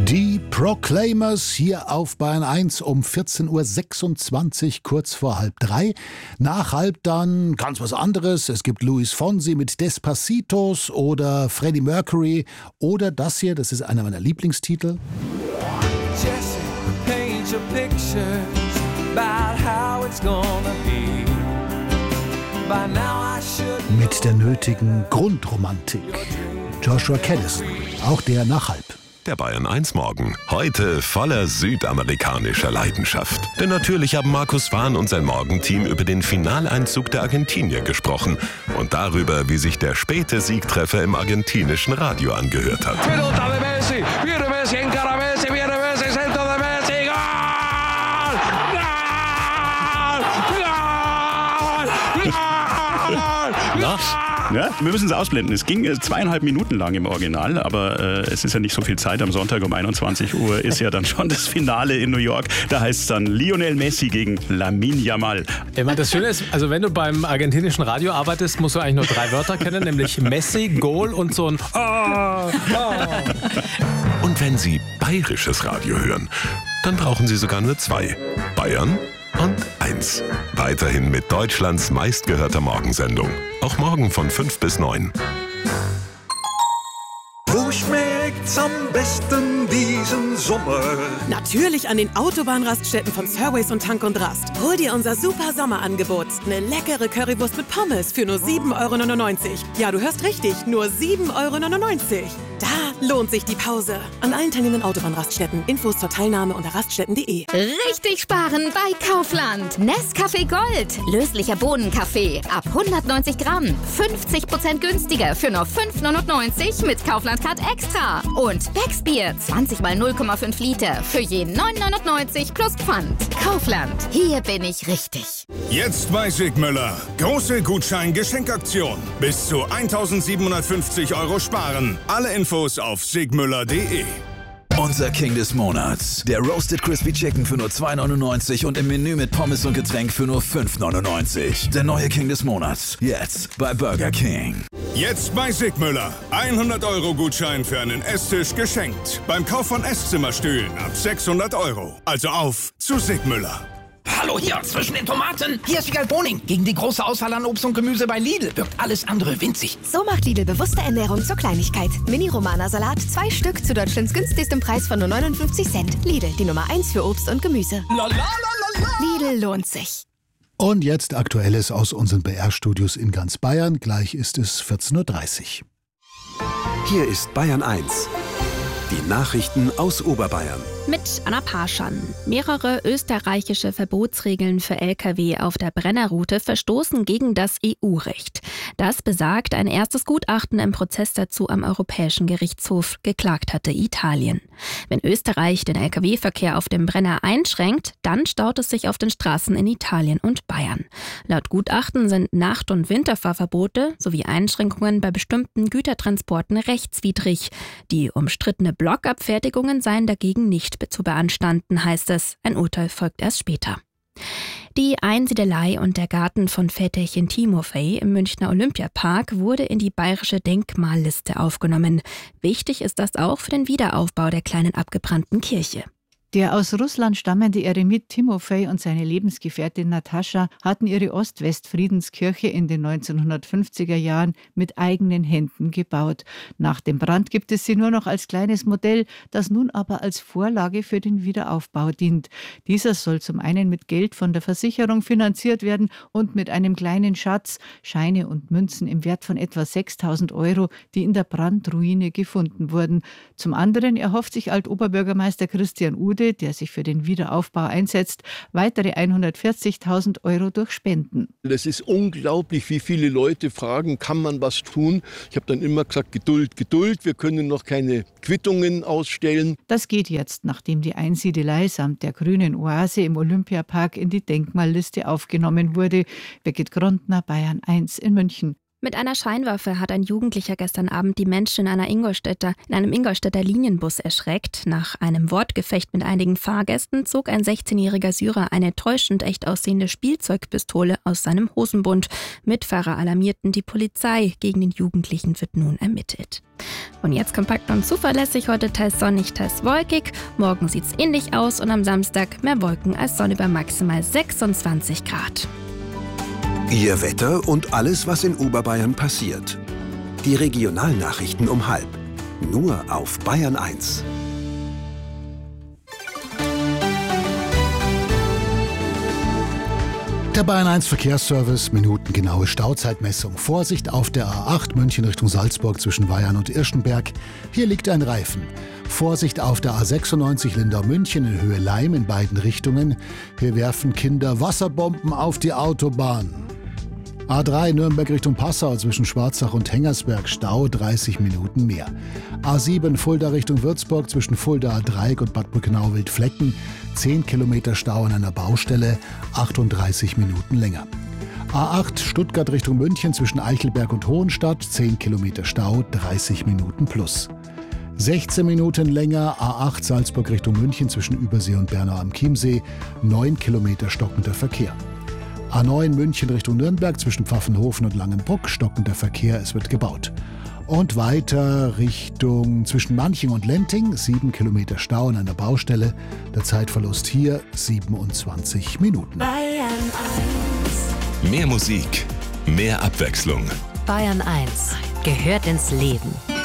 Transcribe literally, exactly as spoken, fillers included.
Die Proclaimers hier auf Bayern eins um vierzehn Uhr sechsundzwanzig, kurz vor halb drei. Nach halb dann ganz was anderes. Es gibt Luis Fonsi mit Despacitos oder Freddie Mercury oder das hier, das ist einer meiner Lieblingstitel. Jesse, paint your pictures about how it's gonna be. By now I should Mit der nötigen Grundromantik. Joshua Callison, auch der nach halb. Der Bayern eins Morgen. Heute voller südamerikanischer Leidenschaft. Denn natürlich haben Markus Wahn und sein Morgenteam über den Finaleinzug der Argentinier gesprochen. Und darüber, wie sich der späte Siegtreffer im argentinischen Radio angehört hat. Pelota de Messi, viene Messi, encara Messi, viene Messi, centro de Messi, Gol! Gol! Gol! Gol! Na? Ja, wir müssen es ausblenden. Es ging äh, zweieinhalb Minuten lang im Original, aber äh, es ist ja nicht so viel Zeit. Am Sonntag um einundzwanzig Uhr ist ja dann schon das Finale in New York. Da heißt es dann Lionel Messi gegen Lamine Yamal. Ich meine, das Schöne ist, also wenn du beim argentinischen Radio arbeitest, musst du eigentlich nur drei Wörter kennen, nämlich Messi, Goal und so ein Ah, ah. Und wenn Sie bayerisches Radio hören, dann brauchen Sie sogar nur zwei. Bayern und eins. Weiterhin mit Deutschlands meistgehörter Morgensendung. Auch morgen von fünf bis neun. Wo schmeckt's am besten diesen Sommer? Natürlich an den Autobahnraststätten von Surways und Tank und Rast. Hol dir unser super Sommerangebot. Eine leckere Currywurst mit Pommes für nur sieben Euro neunundneunzig. Ja, du hörst richtig, nur sieben Euro neunundneunzig. Da lohnt sich die Pause. An allen teilnehmenden Autobahnraststätten. Infos zur Teilnahme unter raststätten punkt de. Richtig sparen bei Kaufland. Nescafé Gold. Löslicher Bohnenkaffee. Ab hundertneunzig Gramm. fünfzig Prozent günstiger für nur fünf neunundneunzig mit Kaufland Card Extra. Und Becksbier. zwanzig mal null Komma fünf Liter. Für je neun neunundneunzig plus Pfand. Kaufland. Hier bin ich richtig. Jetzt bei Sigmüller. Große Gutschein-Geschenkaktion. Bis zu eintausendsiebenhundertfünfzig Euro sparen. Alle Infos auf sigmüller punkt de. Unser King des Monats. Der Roasted Crispy Chicken für nur zwei neunundneunzig und im Menü mit Pommes und Getränk für nur fünf neunundneunzig. Der neue King des Monats. Jetzt bei Burger King. Jetzt bei Sigmüller. hundert Euro Gutschein für einen Esstisch geschenkt. Beim Kauf von Esszimmerstühlen ab sechshundert Euro. Also auf zu Sigmüller. Hallo hier, zwischen den Tomaten. Hier ist Wiegald Boning. Gegen die große Auswahl an Obst und Gemüse bei Lidl wirkt alles andere winzig. So macht Lidl bewusste Ernährung zur Kleinigkeit. Mini-Romana-Salat, zwei Stück zu Deutschlands günstigstem Preis von nur neunundfünfzig Cent. Lidl, die Nummer eins für Obst und Gemüse. La, la, la, la, la. Lidl lohnt sich. Und jetzt Aktuelles aus unseren B R-Studios in ganz Bayern. Gleich ist es vierzehn Uhr dreißig. Hier ist Bayern eins. Die Nachrichten aus Oberbayern. Mit Anna Parschan. Mehrere österreichische Verbotsregeln für L K W auf der Brennerroute verstoßen gegen das E U-Recht. Das besagt ein erstes Gutachten im Prozess dazu am Europäischen Gerichtshof. Geklagt hatte Italien. Wenn Österreich den L K W-Verkehr auf dem Brenner einschränkt, dann staut es sich auf den Straßen in Italien und Bayern. Laut Gutachten sind Nacht- und Winterfahrverbote sowie Einschränkungen bei bestimmten Gütertransporten rechtswidrig. Die umstrittene Blockabfertigungen seien dagegen nicht zu beanstanden, heißt es. Ein Urteil folgt erst später. Die Einsiedelei und der Garten von Väterchen Timofey im Münchner Olympiapark wurde in die bayerische Denkmalliste aufgenommen. Wichtig ist das auch für den Wiederaufbau der kleinen abgebrannten Kirche. Der aus Russland stammende Eremit Timofei und seine Lebensgefährtin Natascha hatten ihre Ost-West-Friedenskirche in den neunzehnhundertfünfziger Jahren mit eigenen Händen gebaut. Nach dem Brand gibt es sie nur noch als kleines Modell, das nun aber als Vorlage für den Wiederaufbau dient. Dieser soll zum einen mit Geld von der Versicherung finanziert werden und mit einem kleinen Schatz, Scheine und Münzen im Wert von etwa sechstausend Euro, die in der Brandruine gefunden wurden. Zum anderen erhofft sich Altoberbürgermeister Christian Ude, der sich für den Wiederaufbau einsetzt, weitere hundertvierzigtausend Euro durch Spenden. Es ist unglaublich, wie viele Leute fragen, kann man was tun? Ich habe dann immer gesagt, Geduld, Geduld, wir können noch keine Quittungen ausstellen. Das geht jetzt, nachdem die Einsiedelei samt der grünen Oase im Olympiapark in die Denkmalliste aufgenommen wurde. Birgit Grundner, Bayern eins in München. Mit einer Scheinwaffe hat ein Jugendlicher gestern Abend die Menschen in, einer Ingolstädter, in einem Ingolstädter Linienbus erschreckt. Nach einem Wortgefecht mit einigen Fahrgästen zog ein sechzehnjähriger Syrer eine täuschend echt aussehende Spielzeugpistole aus seinem Hosenbund. Mitfahrer alarmierten die Polizei. Gegen den Jugendlichen wird nun ermittelt. Und jetzt kompakt und zuverlässig, heute teils sonnig, teils wolkig. Morgen sieht's ähnlich aus und am Samstag mehr Wolken als Sonne bei maximal sechsundzwanzig Grad. Ihr Wetter und alles, was in Oberbayern passiert. Die Regionalnachrichten um halb. Nur auf Bayern eins. Der Bayern eins Verkehrsservice, minutengenaue Stauzeitmessung. Vorsicht auf der A acht München Richtung Salzburg zwischen Weyarn und Irschenberg. Hier liegt ein Reifen. Vorsicht auf der A sechsundneunzig Lindau-München in Höhe Leim in beiden Richtungen. Hier werfen Kinder Wasserbomben auf die Autobahn. A drei Nürnberg Richtung Passau zwischen Schwarzach und Hengersberg, Stau dreißig Minuten mehr. A sieben Fulda Richtung Würzburg zwischen Fulda Dreieck und Bad Brückenau-Wildflecken, zehn Kilometer Stau an einer Baustelle, achtunddreißig Minuten länger. A acht Stuttgart Richtung München zwischen Eichelberg und Hohenstadt, zehn Kilometer Stau, dreißig Minuten plus. sechzehn Minuten länger A acht Salzburg Richtung München zwischen Übersee und Bernau am Chiemsee, neun Kilometer stockender Verkehr. A neun München Richtung Nürnberg zwischen Pfaffenhofen und Langenbruck, stockender Verkehr, es wird gebaut. Und weiter Richtung zwischen Manching und Lenting, sieben Kilometer Stau an einer Baustelle. Der Zeitverlust hier siebenundzwanzig Minuten. Bayern eins. Mehr Musik, mehr Abwechslung. Bayern eins gehört ins Leben.